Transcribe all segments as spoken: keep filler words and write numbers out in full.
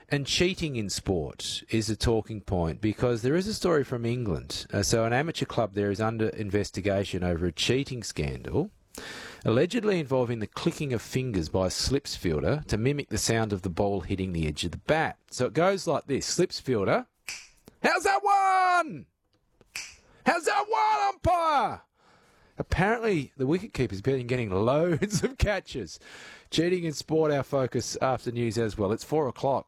And cheating in sport is a talking point because there is a story from England. Uh, so an amateur club there is under investigation over a cheating scandal, allegedly involving the clicking of fingers by a slips fielder to mimic the sound of the ball hitting the edge of the bat. So it goes like this. Slips fielder, how's that one? How's that one, umpire? Apparently, the wicketkeeper's been getting loads of catches. Cheating in sport, our focus after news as well. It's four o'clock.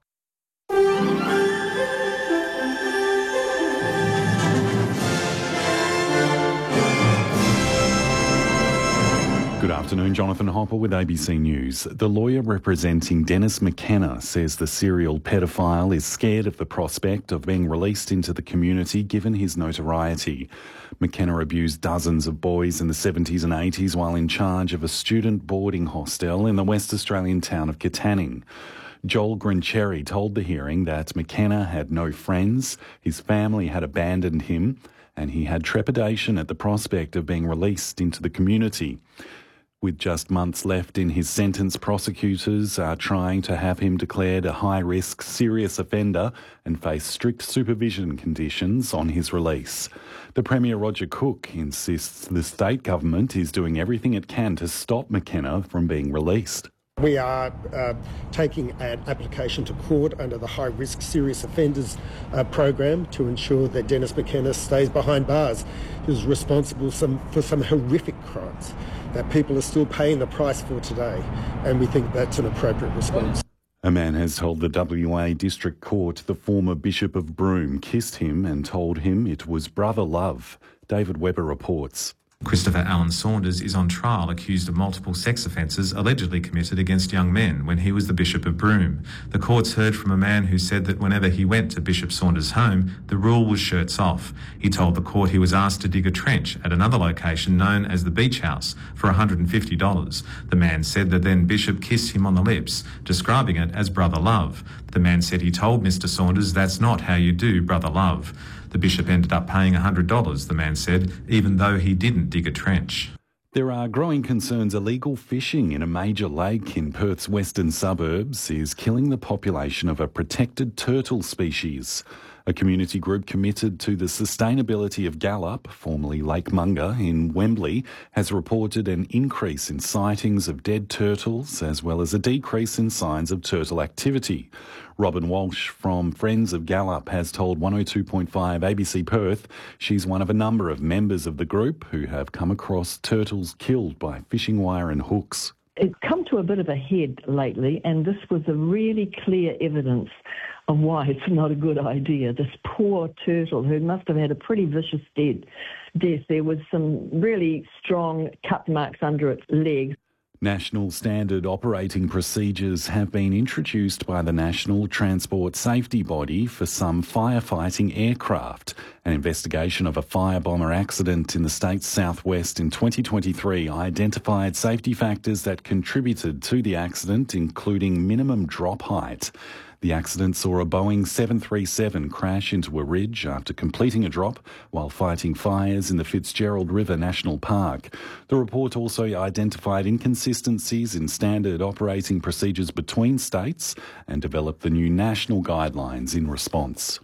Good afternoon, Jonathan Hopper with A B C News. The lawyer representing Dennis McKenna says the serial pedophile is scared of the prospect of being released into the community given his notoriety. McKenna abused dozens of boys in the seventies and eighties while in charge of a student boarding hostel in the West Australian town of Katanning. Joel Grincherry told the hearing that McKenna had no friends, his family had abandoned him, and he had trepidation at the prospect of being released into the community. With just months left in his sentence, prosecutors are trying to have him declared a high-risk serious offender and face strict supervision conditions on his release. The Premier Roger Cook insists the state government is doing everything it can to stop McKenna from being released. We are uh, taking an application to court under the High Risk Serious Offenders uh, program to ensure that Dennis McKenna stays behind bars. He was responsible some, for some horrific crimes that people are still paying the price for today, and we think that's an appropriate response. A man has told the W A District Court the former Bishop of Broome kissed him and told him it was brother love. David Webber reports. Christopher Allen Saunders is on trial accused of multiple sex offences allegedly committed against young men when he was the Bishop of Broome. The courts heard from a man who said that whenever he went to Bishop Saunders' home, the rule was shirts off. He told the court he was asked to dig a trench at another location known as the Beach House for one hundred fifty dollars. The man said that then Bishop kissed him on the lips, describing it as brother love. The man said he told Mister Saunders that's not how you do brother love. The bishop ended up paying one hundred dollars, the man said, even though he didn't dig a trench. There are growing concerns illegal fishing in a major lake in Perth's western suburbs is killing the population of a protected turtle species. A community group committed to the sustainability of Gallup, formerly Lake Munga in Wembley, has reported an increase in sightings of dead turtles as well as a decrease in signs of turtle activity. Robin Walsh from Friends of Gallup has told one oh two point five A B C Perth she's one of a number of members of the group who have come across turtles killed by fishing wire and hooks. It's come to a bit of a head lately, and this was a really clear evidence of why it's not a good idea. This poor turtle who must have had a pretty vicious death. death. There was some really strong cut marks under its legs. National standard operating procedures have been introduced by the National Transport Safety Body for some firefighting aircraft. An investigation of a fire bomber accident in the state's southwest in twenty twenty-three identified safety factors that contributed to the accident, including minimum drop height. The accident saw a Boeing seven thirty-seven crash into a ridge after completing a drop while fighting fires in the Fitzgerald River National Park. The report also identified inconsistencies in standard operating procedures between states and developed the new national guidelines in response.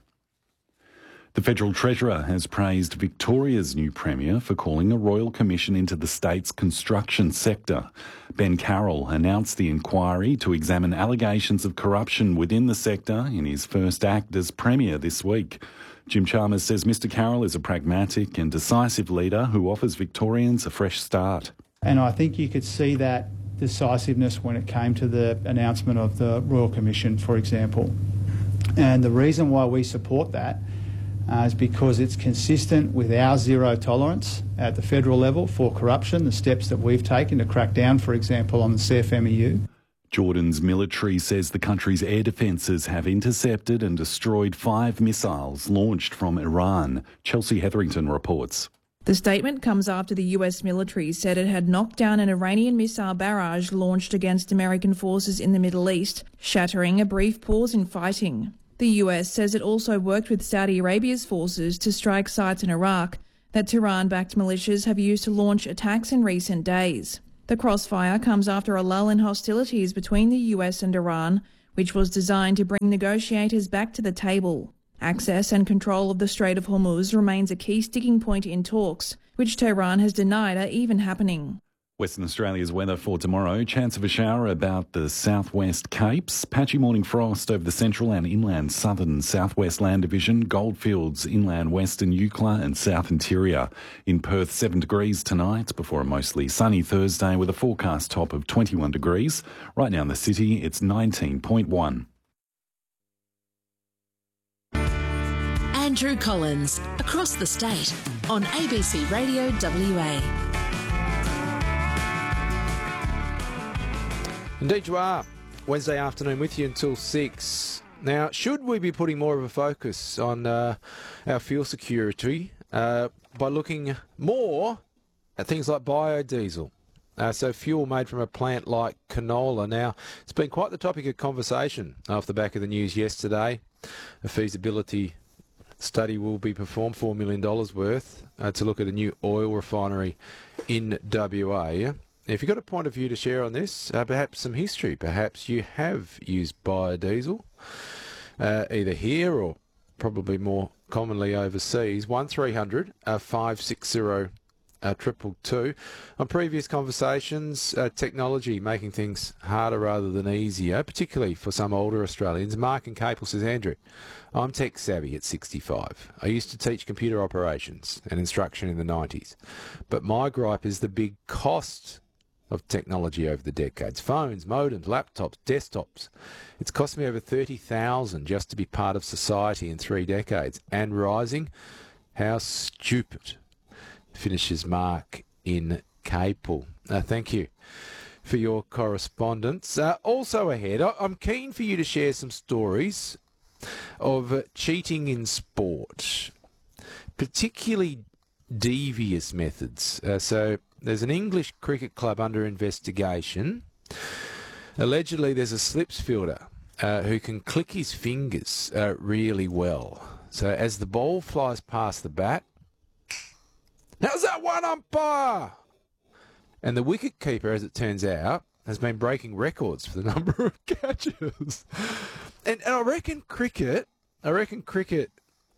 The Federal Treasurer has praised Victoria's new Premier for calling a royal commission into the state's construction sector. Ben Carroll announced the inquiry to examine allegations of corruption within the sector in his first act as Premier this week. Jim Chalmers says Mr Carroll is a pragmatic and decisive leader who offers Victorians a fresh start. And I think you could see that decisiveness when it came to the announcement of the Royal Commission, for example. And the reason why we support that Uh, is because it's consistent with our zero tolerance at the federal level for corruption, the steps that we've taken to crack down, for example, on the C F M E U. Jordan's military says the country's air defences have intercepted and destroyed five missiles launched from Iran. Chelsea Hetherington reports. The statement comes after the U S military said it had knocked down an Iranian missile barrage launched against American forces in the Middle East, shattering a brief pause in fighting. The U S says it also worked with Saudi Arabia's forces to strike sites in Iraq that Tehran-backed militias have used to launch attacks in recent days. The crossfire comes after a lull in hostilities between the U S and Iran, which was designed to bring negotiators back to the table. Access and control of the Strait of Hormuz remains a key sticking point in talks, which Tehran has denied are even happening. Western Australia's weather for tomorrow. Chance of a shower about the southwest Capes. Patchy morning frost over the central and inland southern southwest land division. Goldfields, inland western Eucla and south interior. In Perth, seven degrees tonight before a mostly sunny Thursday with a forecast top of twenty-one degrees. Right now in the city, it's nineteen point one. Andrew Collins, across the state on A B C Radio W A. Indeed you are. Wednesday afternoon with you until six. Now, should we be putting more of a focus on uh, our fuel security uh, by looking more at things like biodiesel? Uh, so fuel made from a plant like canola. Now, it's been quite the topic of conversation off the back of the news yesterday. A feasibility study will be performed, four million dollars worth, uh, to look at a new oil refinery in W A. If you've got a point of view to share on this, uh, perhaps some history, perhaps you have used biodiesel, uh, either here or probably more commonly overseas, one three hundred five six zero two two. On previous conversations, uh, technology making things harder rather than easier, particularly for some older Australians. Mark in Capel says, Andrew, I'm tech savvy at sixty-five. I used to teach computer operations and instruction in the nineties. But my gripe is the big cost of technology over the decades. Phones, modems, laptops, desktops. It's cost me over thirty thousand dollars just to be part of society in three decades. And rising. How stupid. Finishes Mark in Capel. Uh, thank you for your correspondence. Uh, also ahead, I- I'm keen for you to share some stories of uh, cheating in sport, particularly devious methods. Uh, so there's an English cricket club under investigation. Allegedly, there's a slips fielder uh, who can click his fingers uh, really well. So as the ball flies past the bat, how's that one, umpire? And the wicket keeper, as it turns out, has been breaking records for the number of catches. And, and I reckon cricket, I reckon cricket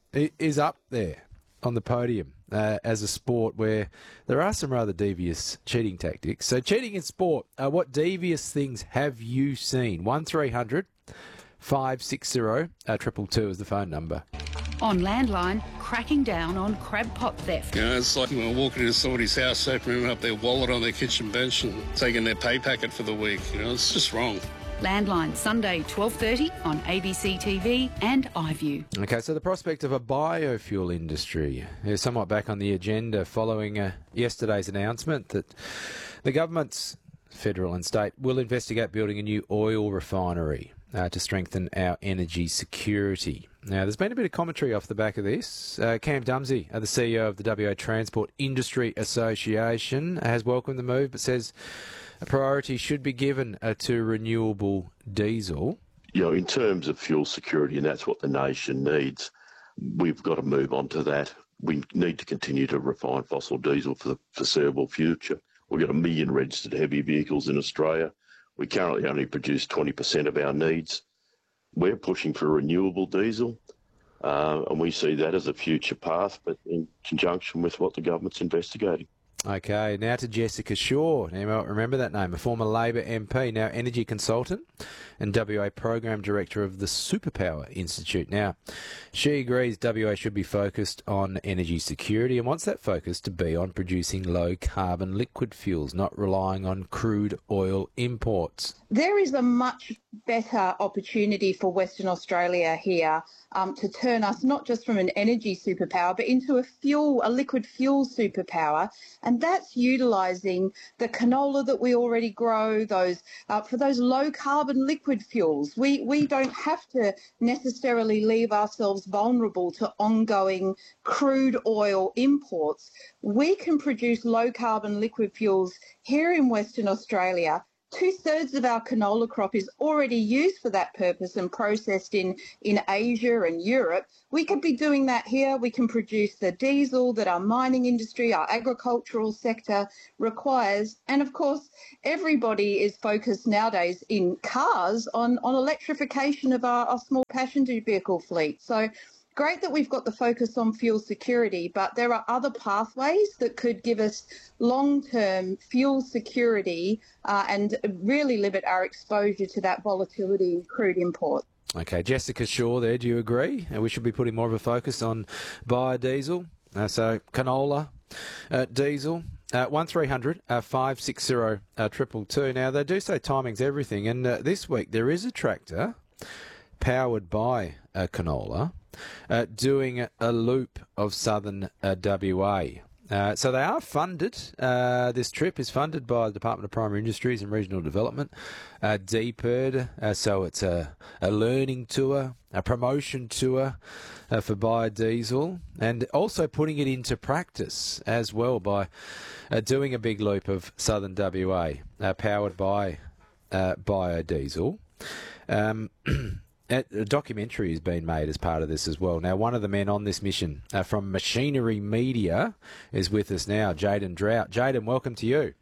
is up there on the podium uh, as a sport where there are some rather devious cheating tactics. So cheating in sport, uh, what devious things have you seen? one three hundred five six zero two two two is the phone number. On Landline, cracking down on crab pot theft. You know, it's like when we're walking into somebody's house, opening up their wallet on their kitchen bench and taking their pay packet for the week. You know, it's just wrong. Landline, Sunday, twelve thirty on A B C T V and iView. Okay, so the prospect of a biofuel industry is somewhat back on the agenda following uh, yesterday's announcement that the governments, federal and state, will investigate building a new oil refinery uh, to strengthen our energy security. Now, there's been a bit of commentary off the back of this. Uh, Cam Dumsey, uh, the C E O of the W A Transport Industry Association, has welcomed the move but says a priority should be given uh, to renewable diesel. You know, in terms of fuel security, and that's what the nation needs, we've got to move on to that. We need to continue to refine fossil diesel for the foreseeable future. We've got a million registered heavy vehicles in Australia. We currently only produce twenty percent of our needs. We're pushing for renewable diesel, uh, and we see that as a future path, but in conjunction with what the government's investigating. Okay, now to Jessica Shaw. Now, you might remember that name, a former Labor M P, now energy consultant and W A Program Director of the Superpower Institute. Now, she agrees W A should be focused on energy security and wants that focus to be on producing low-carbon liquid fuels, not relying on crude oil imports. There is a much better opportunity for Western Australia here um, to turn us not just from an energy superpower, but into a fuel, a liquid fuel superpower. And that's utilising the canola that we already grow, those uh, for those low carbon liquid fuels. We, we don't have to necessarily leave ourselves vulnerable to ongoing crude oil imports. We can produce low carbon liquid fuels here in Western Australia two-thirds of our canola crop is already used for that purpose and processed in, in Asia and Europe. We could be doing that here. We can produce the diesel that our mining industry, our agricultural sector requires. And of course, everybody is focused nowadays in cars on, on electrification of our, our small passenger vehicle fleet. So great that we've got the focus on fuel security, but there are other pathways that could give us long-term fuel security uh, and really limit our exposure to that volatility in crude imports. Okay, Jessica Shaw there, do you agree? Uh, we should be putting more of a focus on biodiesel, uh, so canola, uh, diesel. Uh, one three hundred five six zero two two two. Now, they do say timing's everything, and uh, this week there is a tractor powered by uh, canola uh, doing a loop of southern uh, W A. Uh, so they are funded. Uh, this trip is funded by the Department of Primary Industries and Regional Development, uh, D P I R D. Uh, so it's a, a learning tour, a promotion tour uh, for biodiesel, and also putting it into practice as well by uh, doing a big loop of southern W A uh, powered by uh, biodiesel. Um, A documentary has been made as part of this as well. Now, one of the men on this mission uh, from Machinery Media is with us now, Jayden Drought. Jayden, welcome to you.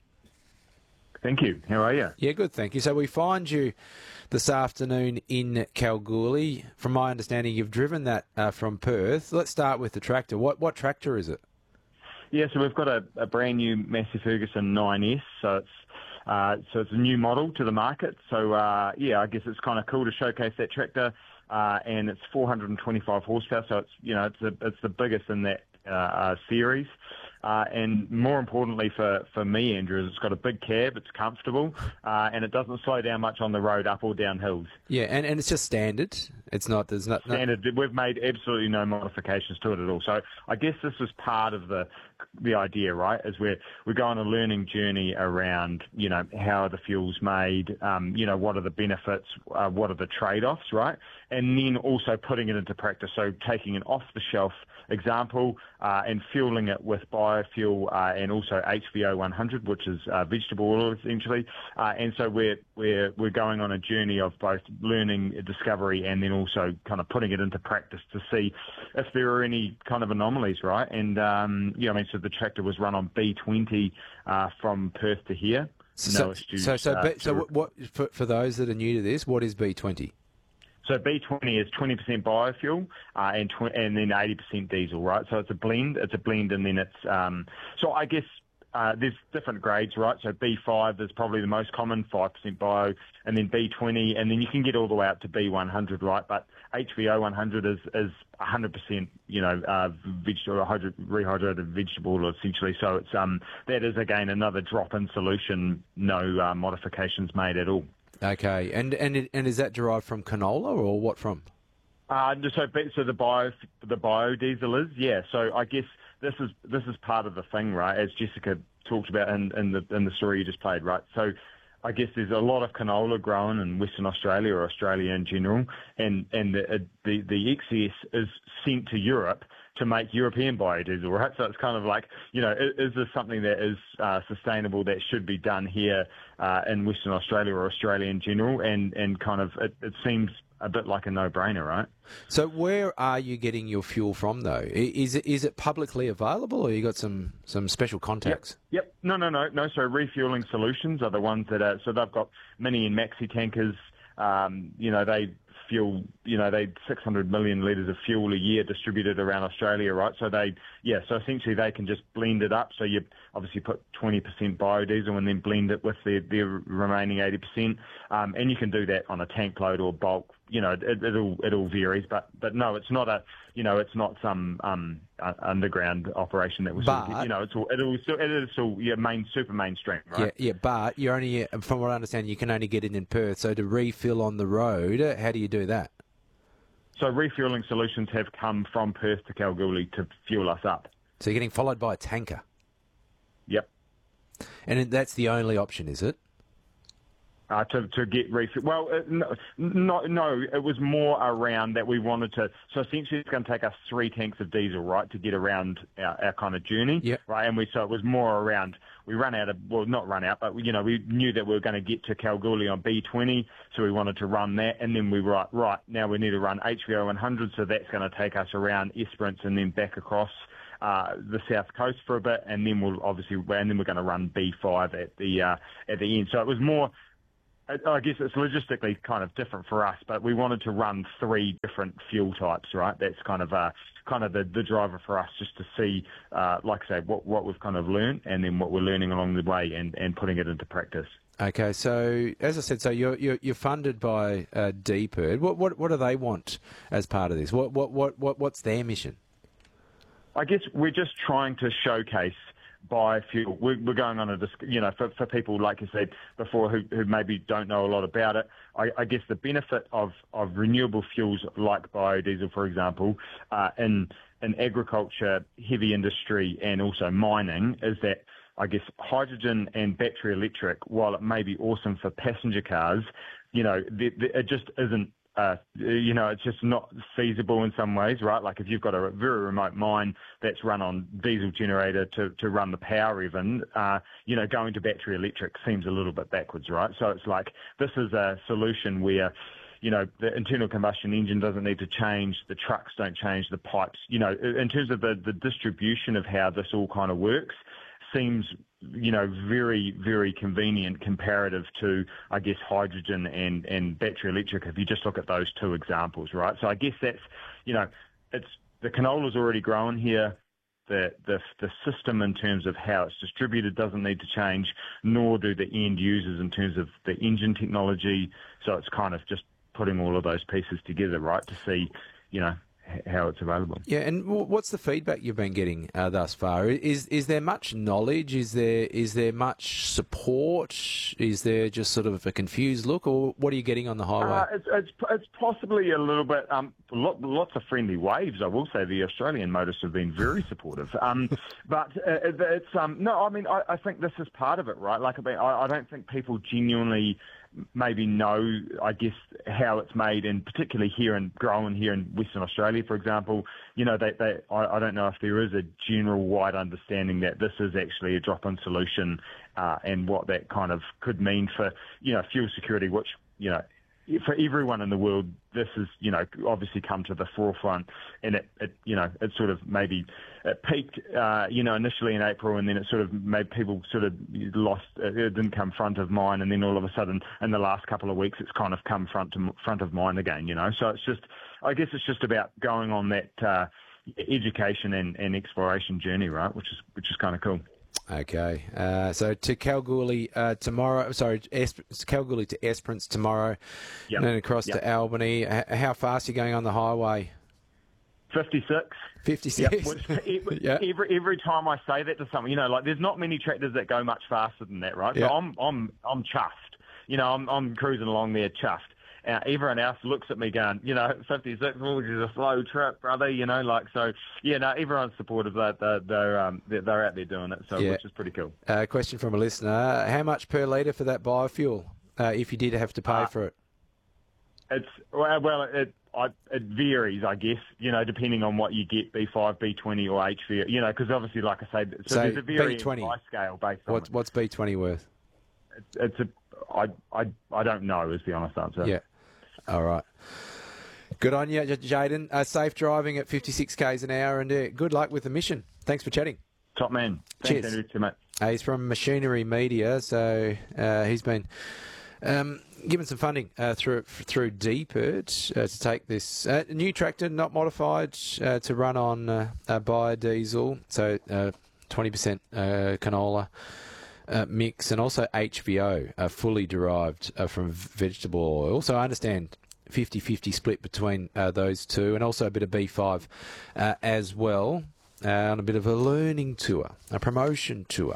Thank you. How are you? Yeah, good, thank you. So we find you this afternoon in Kalgoorlie. From my understanding, you've driven that uh, from Perth. Let's start with the tractor. What what tractor is it? Yeah, so we've got a, a brand new Massey Ferguson nine S, so it's Uh, so it's a new model to the market. So, uh, yeah, I guess it's kind of cool to showcase that tractor. Uh, and it's four hundred twenty-five horsepower, so it's, you know, it's, a, it's the biggest in that uh, uh, series. Uh, and more importantly for, for me, Andrew, is it's got a big cab, it's comfortable, uh, and it doesn't slow down much on the road up or down hills. Yeah, and, and it's just standard. It's not, there's not... Standard. No... We've made absolutely no modifications to it at all. So I guess this is part of the the idea, right, is we're, we go on a learning journey around, you know, how are the fuels made, um, you know, what are the benefits, uh, what are the trade-offs, right? And then also putting it into practice. So taking an off-the-shelf example uh, and fueling it with biofuel uh, and also H V O one hundred, which is uh, vegetable oil essentially. Uh, and so we're we're we're going on a journey of both learning, discovery, and then also kind of putting it into practice to see if there are any kind of anomalies, right? And um, yeah, I mean, so the tractor was run on B twenty uh, from Perth to here. So, no so, so, so, uh, B, so what, for, for those that are new to this, what is B twenty? So B twenty is twenty percent biofuel uh, and tw- and then eighty percent diesel, right? So it's a blend. It's a blend, and then it's um, so I guess uh, there's different grades, right? So B five is probably the most common, five percent bio, and then B twenty, and then you can get all the way up to B one hundred, right? But H V O one hundred is is one hundred percent, you know, uh, vegetable rehydrated vegetable oil essentially. So it's um that is again another drop-in solution, no uh, modifications made at all. Okay, and and it, and is that derived from canola or what from? Uh, so so the bio the biodiesel is yeah. So I guess this is this is part of the thing, right? As Jessica talked about in, in the in the story you just played, right? So I guess there's a lot of canola grown in Western Australia or Australia in general, and and the the, the excess is sent to Europe to make European biodiesel, right? So it's kind of like, you know, is, is this something that is uh, sustainable that should be done here uh, in Western Australia or Australia in general? And, and kind of, it, it seems a bit like a no-brainer, right? So where are you getting your fuel from, though? Is it is it publicly available, or you got some, some special contacts? Yep. yep. No, no, no, no. So refueling solutions are the ones that are, so they've got mini and maxi tankers. Um, you know, they fuel, you know, they six hundred million litres of fuel a year distributed around Australia, right? So they, yeah, so essentially they can just blend it up. So you obviously put twenty percent biodiesel and then blend it with the, the remaining eighty percent. Um, and you can do that on a tank load or bulk. You know, it, it all it all varies, but but no, it's not a, you know, it's not some um, uh, underground operation that was, but, sort of, you know, it's all it all still, it is still yeah, main super mainstream, right? Yeah, yeah, but you're only, from what I understand, you can only get it in Perth. So to refill on the road, how do you do that? So refueling solutions have come from Perth to Kalgoorlie to fuel us up. So you're getting followed by a tanker. Yep. And that's the only option, is it? Uh, to, to get refuel. Well, uh, no, no, no, it was more around that we wanted to, so essentially it's going to take us three tanks of diesel, right, to get around our, our kind of journey, yep. right, and we so it was more around, we run out of, well, not run out, but, you know, we knew that we were going to get to Kalgoorlie on B twenty, so we wanted to run that, and then we were right, right, now we need to run H V O one hundred, so that's going to take us around Esperance and then back across Uh, the south coast for a bit, and then we'll obviously, and then we're going to run B five at the uh, at the end. So it was more, I guess it's logistically kind of different for us, but we wanted to run three different fuel types, right? That's kind of uh, kind of the, the driver for us, just to see, uh, like I say, what what we've kind of learned, and then what we're learning along the way, and, and putting it into practice. Okay, so as I said, so you're you're, you're funded by uh, D P I R D. What what what do they want as part of this? What what what, what what's their mission? I guess we're just trying to showcase biofuel. We're, we're going on a, you know, for, for people, like you said before, who, who maybe don't know a lot about it, I, I guess the benefit of, of renewable fuels like biodiesel, for example, uh, in, in agriculture, heavy industry, and also mining, is that I guess hydrogen and battery electric, while it may be awesome for passenger cars, you know, the, the, it just isn't Uh, you know, it's just not feasible in some ways, right? Like if you've got a very remote mine that's run on diesel generator to, to run the power even, uh, you know, going to battery electric seems a little bit backwards, right? So it's like this is a solution where, you know, the internal combustion engine doesn't need to change, the trucks don't change, the pipes, you know, in terms of the, the distribution of how this all kind of works, seems, you know, very, very convenient comparative to, I guess, hydrogen and, and battery electric, if you just look at those two examples, right? So I guess that's, you know, it's the canola's already growing here. The, the, the system in terms of how it's distributed doesn't need to change, nor do the end users in terms of the engine technology. So it's kind of just putting all of those pieces together, right, to see, you know, how it's available. Yeah, and what's the feedback you've been getting uh, thus far? Is is there much knowledge? Is there is there much support? Is there just sort of a confused look, or what are you getting on the highway? Uh, it's, it's it's possibly a little bit. Um, lots of friendly waves. I will say the Australian motorists have been very supportive. Um, but uh, it's um no. I mean, I, I think this is part of it, right? Like, I mean, I, I don't think people genuinely maybe know, I guess, how it's made, and particularly here and growing here in Western Australia, for example, you know, they, they, I, I don't know if there is a general wide understanding that this is actually a drop-in solution, uh, and what that kind of could mean for, you know, fuel security, which, you know, for everyone in the world, this has, you know, obviously come to the forefront, and it, it you know, it sort of maybe it peaked, uh, you know, initially in April, and then it sort of made people sort of lost, it didn't come front of mind, and then all of a sudden, in the last couple of weeks, it's kind of come front to front of mind again, you know. So it's just, I guess it's just about going on that uh, education and, and exploration journey, right, which is which is kind of cool. Okay, uh, so to Kalgoorlie uh, tomorrow, sorry, Esp- Kalgoorlie to Esperance tomorrow, yep. and then across yep. to Albany. H- how fast are you going on the highway? fifty-six. fifty-six? Yep. Which, every, yep. every every time I say that to someone, you know, like there's not many tractors that go much faster than that, right? Yep. So I'm I'm I'm chuffed. You know, I'm I'm cruising along there chuffed. Uh, everyone else looks at me going, you know, fifty-six, which is a slow trip, brother, you know, like, so, yeah, no, everyone's supportive. They're, they're, they're, um, they're, they're out there doing it, so yeah. which is pretty cool. Uh, question from a listener, how much per litre for that biofuel, uh, if you did have to pay uh, for it? It's, well, well it I, it varies, I guess, you know, depending on what you get, B five, B twenty or H V O, you know, because obviously, like I say, so, so there's a very high scale based on what's, it. What's B twenty worth? It's, it's a, I, I, I don't know is the honest answer. Yeah. All right. Good on you, Jaden. Uh, safe driving at fifty-six kays an hour, and uh, good luck with the mission. Thanks for chatting. Top man. Thanks, Cheers. Andrew. Too much. Uh, he's from Machinery Media, so uh, he's been um, given some funding uh, through through D P I R D uh, to take this uh, new tractor, not modified, uh, to run on uh, uh, biodiesel, so uh, twenty percent uh, canola. Uh, mix, and also H V O, uh, fully derived uh, from vegetable oil. So I understand fifty-fifty split between uh, those two, and also a bit of B five uh, as well, uh, on a bit of a learning tour, a promotion tour.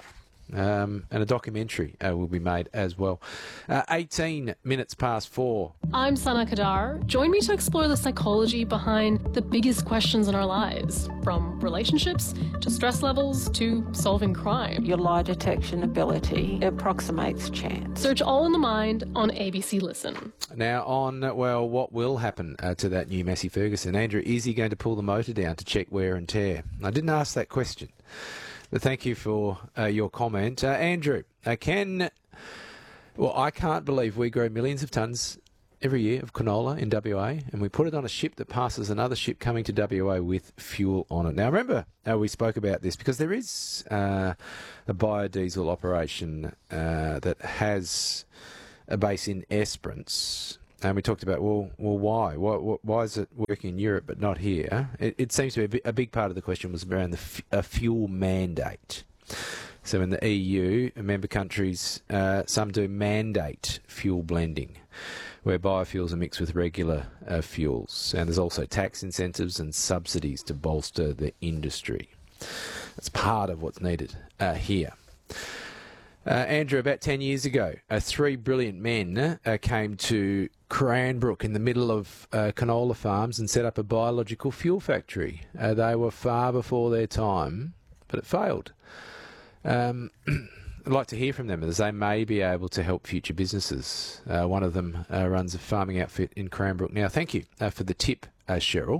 Um, and a documentary uh, will be made as well. Uh, eighteen minutes past four. I'm Sana Kadar. Join me to explore the psychology behind the biggest questions in our lives, from relationships to stress levels to solving crime. Your lie detection ability approximates chance. Search All in the Mind on A B C Listen. Now on, well, what will happen uh, to that new Massey Ferguson? Andrew, is he going to pull the motor down to check wear and tear? I didn't ask that question. But thank you for uh, your comment. Uh, Andrew, uh, can... Well, I can't believe we grow millions of tonnes every year of canola in W A, and we put it on a ship that passes another ship coming to W A with fuel on it. Now, remember, uh, we spoke about this because there is uh, a biodiesel operation uh, that has a base in Esperance. And we talked about, well, well, why? Why, why is it working in Europe but not here? It, it seems to be a, a big part of the question was around the f- a fuel mandate. So in the E U, member countries, uh, some do mandate fuel blending, where biofuels are mixed with regular uh, fuels. And there's also tax incentives and subsidies to bolster the industry. That's part of what's needed uh, here. Uh, Andrew, about ten years ago, uh, three brilliant men uh, came to Cranbrook in the middle of uh, canola farms and set up a biological fuel factory. Uh, they were far before their time, but it failed. Um, I'd like to hear from them as they may be able to help future businesses. Uh, one of them uh, runs a farming outfit in Cranbrook. Now, thank you uh, for the tip, uh, Cheryl.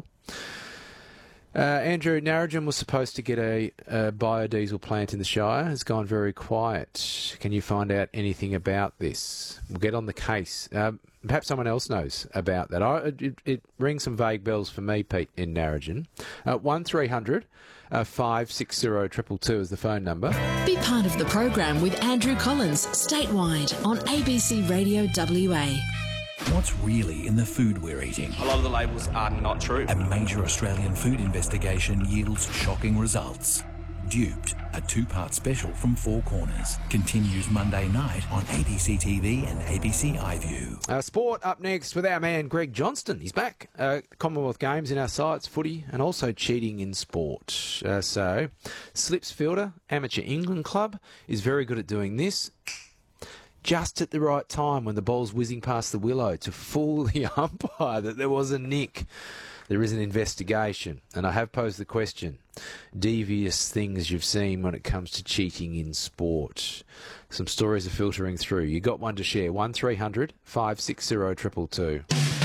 Uh, Andrew, Narrogin was supposed to get a, a biodiesel plant in the Shire. Has gone very quiet. Can you find out anything about this? We'll get on the case. Uh, perhaps someone else knows about that. I, it, it rings some vague bells for me, Pete, in Narrogin. Uh, one three hundred five six zero two two two is the phone number. Be part of the program with Andrew Collins, statewide on A B C Radio W A. What's really in the food we're eating? A lot of the labels are not true. A major Australian food investigation yields shocking results. Duped, a two-part special from Four Corners, continues Monday night on A B C T V and A B C iView. Uh, sport up next with our man Greg Johnston. He's back. Uh, Commonwealth Games in our sights, footy, and also cheating in sport. Uh, so, Slips Fielder, Amateur England Club, is very good at doing this. Just at the right time when the ball's whizzing past the willow to fool the umpire that there was a nick. There is an investigation, and I have posed the question, devious things you've seen when it comes to cheating in sport. Some stories are filtering through. You got one to share, one three hundred five six zero two two two.